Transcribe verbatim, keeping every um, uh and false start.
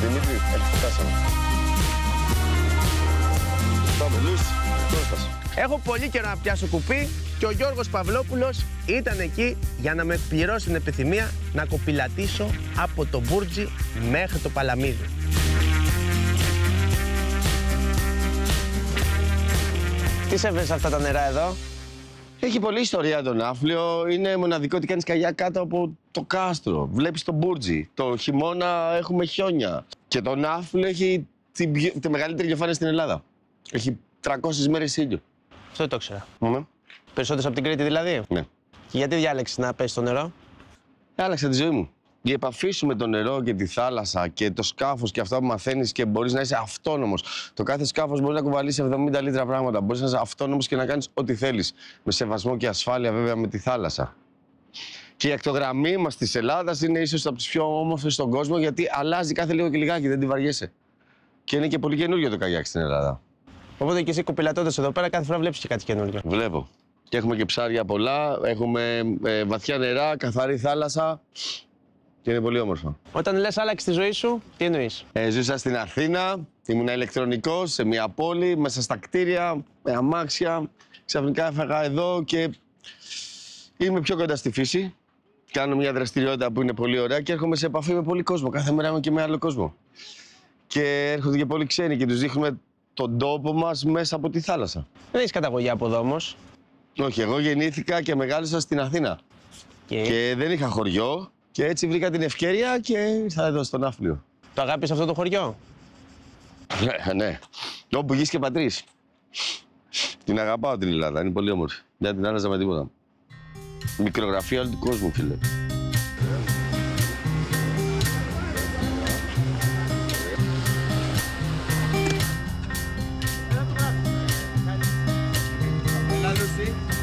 Δημήτρη, έρχεται, φτάσαμε. Πάμε, Λούς, Κώστας. Έχω πολύ καιρό να πιάσω κουπί και ο Γιώργος Παυλόπουλος ήταν εκεί για να με εκπληρώσει την επιθυμία να κοπηλατήσω από το Μπούρτζι μέχρι το Παλαμίδι. Τι σε έφερε σε αυτά τα νερά εδώ? Έχει πολλή ιστορία το Ναύπλιο. Είναι μοναδικό ότι κάνεις καγιά κάτω από το κάστρο. Βλέπεις το Μπούρτζι. Το χειμώνα έχουμε χιόνια. Και το Ναύπλιο έχει τη, τη μεγαλύτερη ηλιοφάνεια στην Ελλάδα. Έχει τριακόσιες μέρες ήλιο. Αυτό το ήξερα. Mm. Περισσότερες από την Κρήτη δηλαδή. Ναι. Και γιατί διάλεξες να πέσει στο νερό? Άλλαξα τη ζωή μου. Η επαφή σου με το νερό και τη θάλασσα και το σκάφος και αυτά που μαθαίνεις και μπορείς να είσαι αυτόνομος. Το κάθε σκάφος μπορεί να κουβαλήσει εβδομήντα λίτρα πράγματα. Μπορείς να είσαι αυτόνομος και να κάνεις ό,τι θέλεις. Με σεβασμό και ασφάλεια βέβαια με τη θάλασσα. Και η ακτογραμμή μας της Ελλάδας είναι ίσως από τις πιο όμορφες στον κόσμο γιατί αλλάζει κάθε λίγο και λιγάκι, δεν τη βαριέσαι. Και είναι και πολύ καινούριο το καγιάκι στην Ελλάδα. Οπότε και εσύ κοπηλατώντας εδώ πέρα κάθε φορά βλέπεις και κάτι καινούριο. Βλέπω. Και έχουμε και ψάρια πολλά, έχουμε ε, βαθιά νερά, καθαρή θάλασσα. Και είναι πολύ όμορφα. Όταν λες άλλαξε τη ζωή σου, τι εννοείς? Ε, ζούσα στην Αθήνα, ήμουν ηλεκτρονικός σε μια πόλη, μέσα στα κτίρια, με αμάξια. Ξαφνικά έφαγα εδώ και είμαι πιο κοντά στη φύση. Κάνω μια δραστηριότητα που είναι πολύ ωραία και έρχομαι σε επαφή με πολύ κόσμο. Κάθε μέρα είμαι και με άλλο κόσμο. Και έρχονται και πολλοί ξένοι και τους δείχνουμε τον τόπο μας μέσα από τη θάλασσα. Δεν έχεις καταγωγή από εδώ όμως. Όχι, εγώ γεννήθηκα και μεγάλωσα στην Αθήνα. Και, Και δεν είχα χωριό. Και έτσι βρήκα την ευκαιρία και ήρθα εδώ στο Ναύπλιο. το αγάπης αυτό το χωριό? Ναι, ναι. Όπου γης και πατρίς. Την αγαπάω την Ελλάδα, είναι πολύ όμορφη. Δεν την άλλαζα με τίποτα. Μικρογραφία όλου του κόσμου, φίλε. Έλα, Λούση.